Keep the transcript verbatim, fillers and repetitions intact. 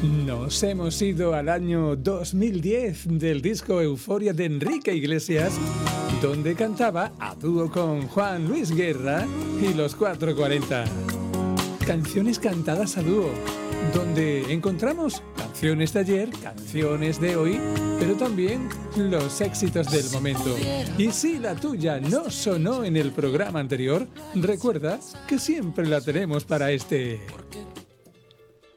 Nos hemos ido al año dos mil diez del disco Euforia de Enrique Iglesias, donde cantaba a dúo con Juan Luis Guerra y los cuatro cuarenta. Canciones cantadas a dúo, donde encontramos canciones de ayer, canciones de hoy, pero también los éxitos del momento. Y si la tuya no sonó en el programa anterior, recuerda que siempre la tenemos para este.